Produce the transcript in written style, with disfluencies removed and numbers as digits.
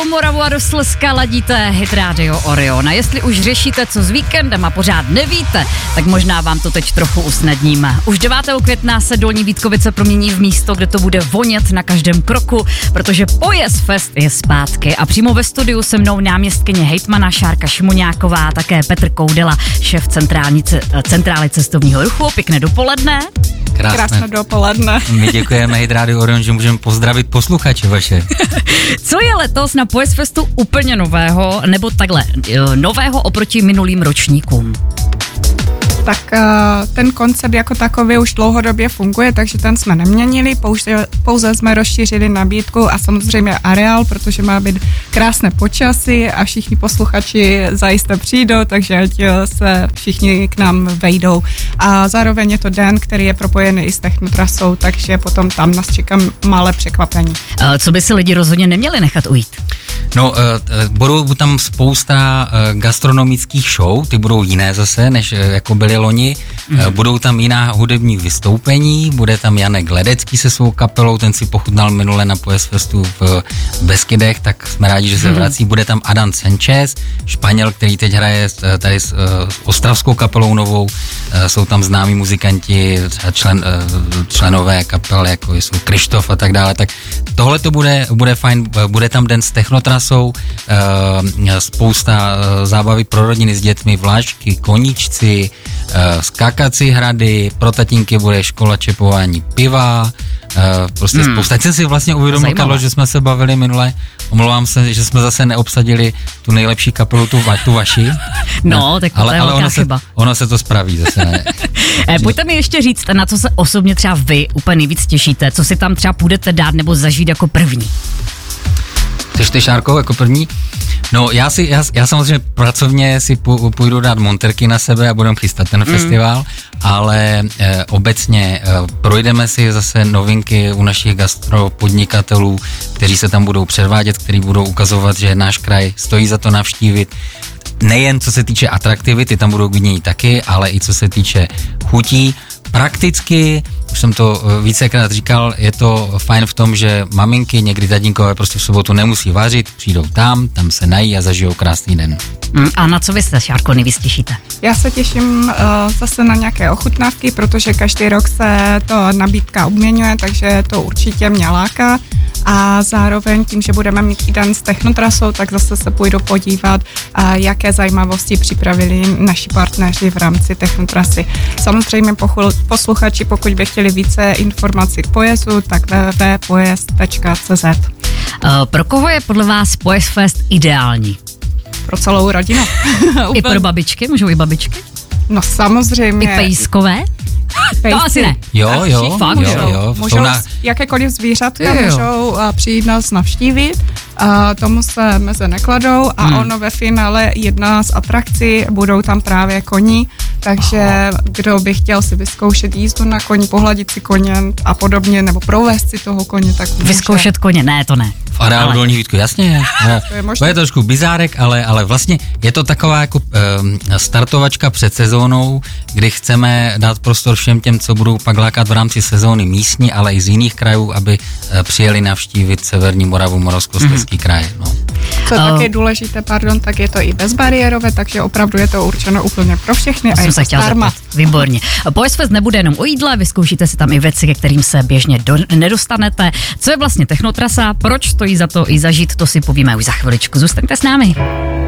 Moravu a do Slezska ladíte Hit Radio Orion. A jestli už řešíte, co s víkendem a pořád nevíte, tak možná vám to teď trochu usnadním. Už 9. května se Dolní Vítkovice promění v místo, kde to bude vonět na každém kroku, protože Pojezd Fest je zpátky. A přímo ve studiu se mnou náměstkyně hejtmana Šárka Šimoňáková, také Petr Koudela, šéf centrály cestovního ruchu. Pěkné dopoledne. Krásné dopoledne. My děkujeme Hit Radio Orion, že můžeme pozdravit posluchače vaše. Co je letos na Pojezd Festu úplně nového, nebo takhle, nového oproti minulým ročníkům? Tak ten koncept jako takový už dlouhodobě funguje, takže ten jsme neměnili, pouze jsme rozšířili nabídku a samozřejmě areál, protože má být krásné počasí a všichni posluchači zajisté přijdou, takže ať se všichni k nám vejdou. A zároveň je to den, který je propojený i s technotrasou, takže potom tam nás čeká malé překvapení. Co by si lidi rozhodně neměli nechat ujít? No, budou tam spousta gastronomických show, ty budou jiné zase, než jako byly loni. Budou tam jiná hudební vystoupení, bude tam Janek Ledecký se svou kapelou, ten si pochutnal minule na Pojezd Festu v Beskydech, tak jsme rádi, že se vrací. Bude tam Adam Sanchez, Španěl, který teď hraje tady s ostravskou kapelou novou. Jsou tam známí muzikanti, členové kapel, jako jsou Krištof a tak dále. Tak tohle to bude fajn, bude tam den s technotrasou, spousta zábavy pro rodiny s dětmi, vláčky, koníčci, skákací hrady, pro tatínky bude škola čepování piva, prostě spousta. Teď jsem si vlastně uvědomil, Karlo, že jsme se bavili minule, omlouvám se, že jsme zase neobsadili tu nejlepší kapelu, tu vaši. No, tak to je velká chyba. Ono se to spraví zase, ne? Pojďte mi ještě říct, na co se osobně třeba vy úplně nejvíc těšíte, co si tam třeba půjdete dát nebo zažít jako první. Chceš ty, Šárko, jako první? No, já samozřejmě pracovně si půjdu dát monterky na sebe a budeme chystat ten festival, ale obecně projdeme si zase novinky u našich gastropodnikatelů, kteří se tam budou předvádět, kteří budou ukazovat, že náš kraj stojí za to navštívit. Nejen co se týče atraktivity, tam budou vidění taky, ale i co se týče chutí. Prakticky, už jsem to vícekrát říkal, je to fajn v tom, že maminky, někdy tatínkové prostě v sobotu nemusí vařit, přijdou tam se nají a zažijou krásný den. A na co vy se, Šárko, nejvíc těšíte? Já se těším zase na nějaké ochutnávky, protože každý rok se to nabídka obměňuje, takže to určitě mě láká. A zároveň tím, že budeme mít i den s technotrasou, tak zase se půjdu podívat, jaké zajímavosti připravili naši partneři v rámci technotrasy. Samozřejmě posluchači, pokud by chtěli více informací k pojezdu, tak www.pojezd.cz. Pro koho je podle vás Pojezd Fest ideální? Pro celou rodinu. I pro babičky? Můžou i babičky? No samozřejmě. I pejskové? To asi ne. Jo. Můžou jakékoliv zvířatka můžou přijít nás navštívit. Tomu se meze nekladou a ono ve finále jedna z atrakcí budou tam právě koni, takže kdo by chtěl si vyzkoušet jízdu na koni, pohladit si koně a podobně, nebo provést si toho koně, tak může. Vyzkoušet koně, ne, to ne. V areálu Dolní Vítku, jasně. To je trošku bizárek, ale vlastně je to taková jako startovačka před sezónou, kdy chceme dát prostor všem těm, co budou pak lákat v rámci sezóny místní, ale i z jiných krajů, aby přijeli navštívit Severní Moravu, Moravskoslezský kraj. No. Co také důležité, tak je to i bezbariérové, takže opravdu je to určeno úplně pro všechny a je to zdarma. Výborně. Pojezd Fest nebude jenom o jídle, vyzkoušíte si tam i věci, ke kterým se běžně nedostanete. Co je vlastně technotrasa, proč stojí za to i zažít, to si povíme už za chviličku. Zůstaňte s námi.